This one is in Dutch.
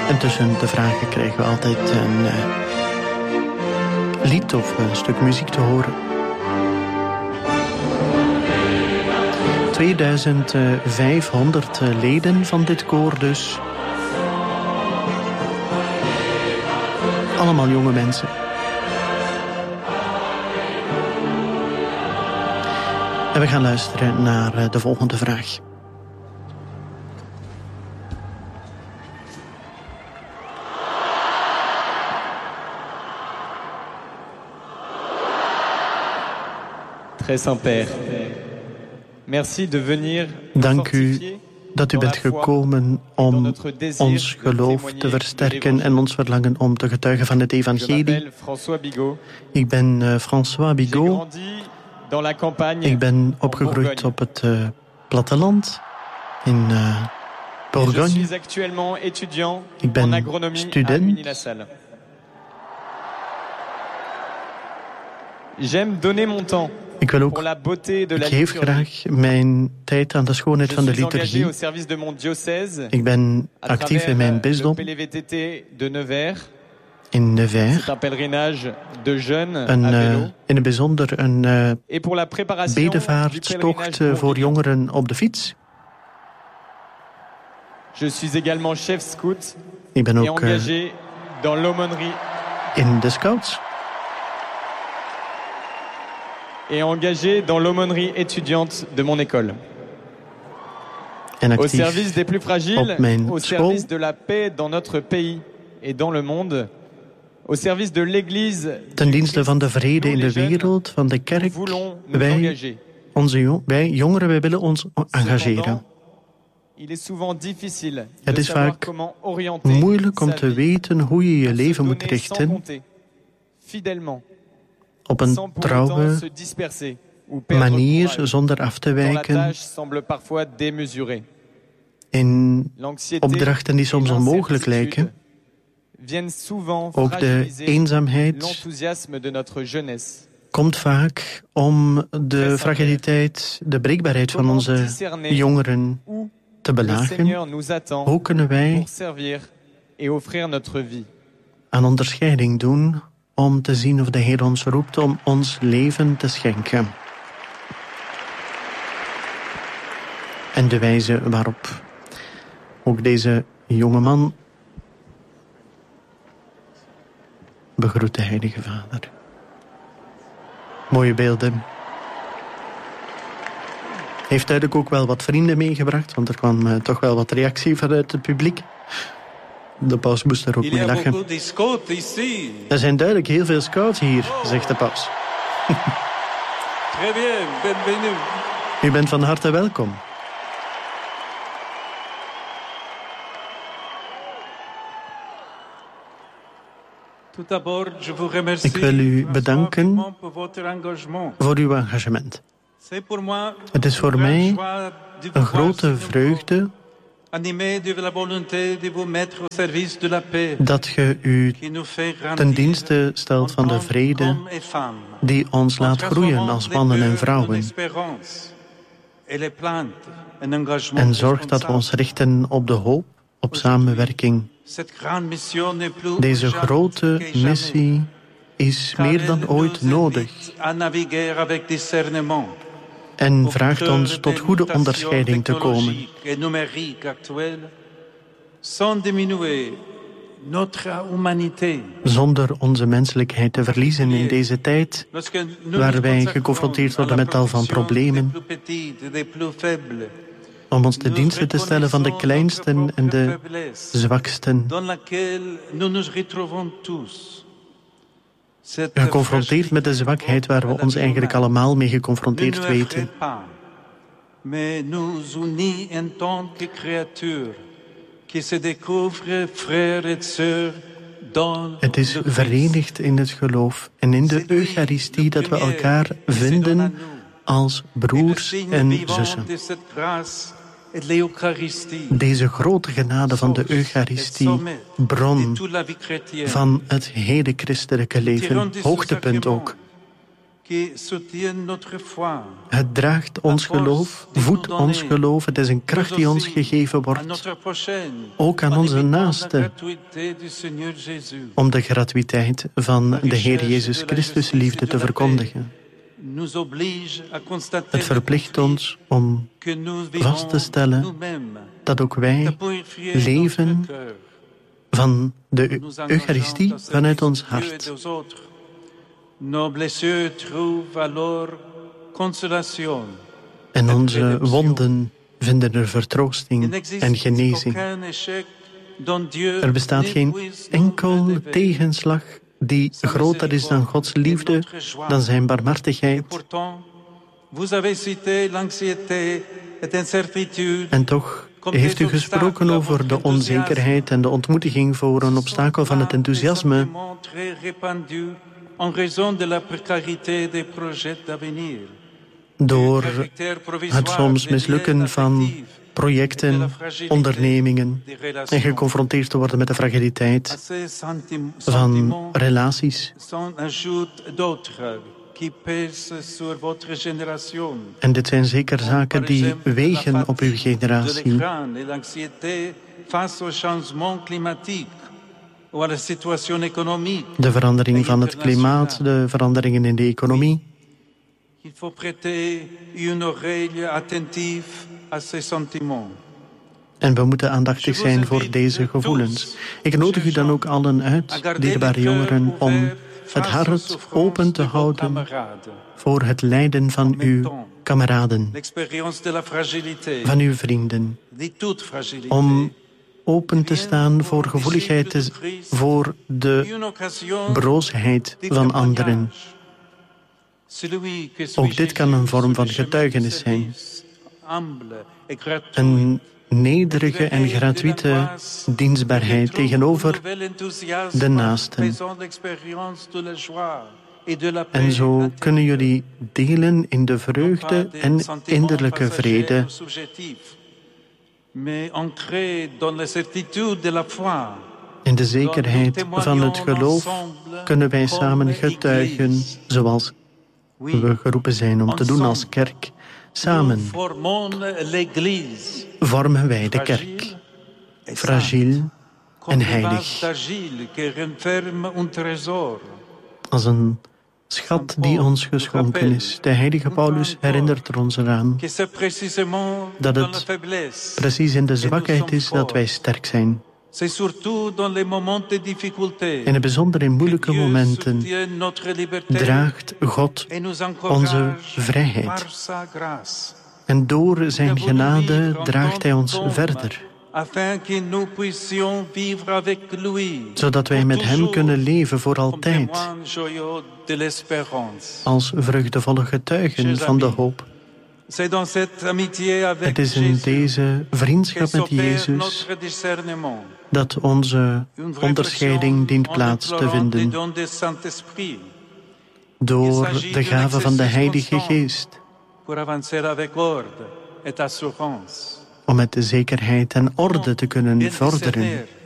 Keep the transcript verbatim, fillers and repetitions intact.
En tussen de vragen krijgen we altijd een uh, lied of een stuk muziek te horen. tweeduizend vijfhonderd leden van dit koor dus. Allemaal jonge mensen. En we gaan luisteren naar de volgende vraag. Très Saint-Père, merci de venir. Dank u dat u bent gekomen om ons geloof te versterken en ons verlangen om te getuigen van het evangelie. Ik ben uh, François Bigot. Ik ben opgegroeid op het uh, platteland in uh, Bourgogne. Ik ben student. J'aime donner mon temps. Ik wil ook, ik geef graag mijn tijd aan de schoonheid van de liturgie. Ik ben actief in mijn bisdom, in Nevers. Een, uh, in het bijzonder een uh, bedevaartstocht uh, voor jongeren op de fiets. Ik ben ook uh, in de scouts. Et engagé dans l'aumônerie étudiante de mon école. Au service des plus fragiles, au school. service de la paix dans notre pays et dans le monde, au service de l'Église. Ten dienste van de vrede in de wereld, van de kerk. Wij, onze, wij jongeren, wij willen ons engageren. Het is vaak moeilijk om te weten hoe je je leven moet richten op een trouwe manier, zonder af te wijken in opdrachten die soms onmogelijk lijken. Ook de eenzaamheid komt vaak om de fragiliteit, de breekbaarheid van onze jongeren te belagen. Hoe kunnen wij aan onderscheiding doen om te zien of de Heer ons roept om ons leven te schenken? En de wijze waarop ook deze jonge man begroet de Heilige Vader. Mooie beelden. Heeft duidelijk ook wel wat vrienden meegebracht, want er kwam uh, toch wel wat reactie vanuit het publiek. De paus moest er ook mee lachen. Er zijn duidelijk heel veel scouts hier, zegt de paus. U bent van harte welkom. Ik wil u bedanken voor uw engagement. Het is voor mij een grote vreugde dat je u ten dienste stelt van de vrede die ons laat groeien als mannen en vrouwen. En zorgt dat we ons richten op de hoop, op samenwerking. Deze grote missie is meer dan ooit nodig en vraagt ons tot goede onderscheiding te komen. Zonder onze menselijkheid te verliezen in deze tijd, waar wij geconfronteerd worden met tal van problemen, om ons te diensten te stellen van de kleinsten en de zwaksten. Geconfronteerd met de zwakheid waar we ons eigenlijk allemaal mee geconfronteerd weten. Het is verenigd in het geloof en in de Eucharistie dat we elkaar vinden als broers en zussen. Deze grote genade van de Eucharistie, bron van het hele christelijke leven, hoogtepunt ook. Het draagt ons geloof, voedt ons geloof. Het is een kracht die ons gegeven wordt, ook aan onze naasten, om de gratuïteit van de Heer Jezus Christus liefde te verkondigen. Het verplicht ons om vast te stellen dat ook wij leven van de Eucharistie vanuit ons hart. En onze wonden vinden er vertroosting en genezing. Er bestaat geen enkel tegenslag die groter is dan Gods liefde, dan zijn barmhartigheid. En toch heeft u gesproken over de onzekerheid en de ontmoediging voor een obstakel van het enthousiasme. Door het soms mislukken van projecten, ondernemingen en geconfronteerd te worden met de fragiliteit van relaties. En dit zijn zeker zaken die wegen op uw generatie. De verandering van het klimaat, de veranderingen in de economie. En we moeten aandachtig zijn voor deze gevoelens. Ik nodig u dan ook allen uit, dierbare jongeren, om het hart open te houden voor het lijden van uw kameraden, van uw vrienden, om open te staan voor gevoeligheid, voor de broosheid van anderen. Ook dit kan een vorm van getuigenis zijn. Een nederige en gratuite dienstbaarheid tegenover de naasten. En zo kunnen jullie delen in de vreugde en innerlijke vrede. In de zekerheid van het geloof kunnen wij samen getuigen, zoals we geroepen zijn om te doen als kerk. Samen vormen wij de kerk, fragiel en heilig, als een schat die ons geschonken is. De heilige Paulus herinnert er ons eraan dat het precies in de zwakheid is dat wij sterk zijn. In het bijzonder in moeilijke momenten draagt God onze vrijheid. En door zijn genade draagt hij ons verder, zodat wij met hem kunnen leven voor altijd, als vreugdevolle getuigen van de hoop. Het is in deze vriendschap met Jezus dat onze onderscheiding dient plaats te vinden. Door de gave van de Heilige Geest. Om met zekerheid en orde te kunnen vorderen